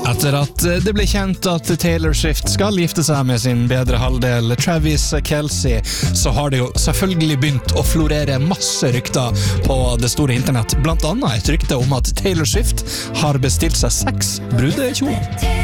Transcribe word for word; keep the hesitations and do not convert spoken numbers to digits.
Etter at det ble kjent at Taylor Swift skal gifte seg med sin bedre halvdel Travis Kelce, så har det jo selvfølgelig begynt å florere masse rykter på det store internett. Blant annet et rykte om at Taylor Swift har bestilt seg seks brudekjoler.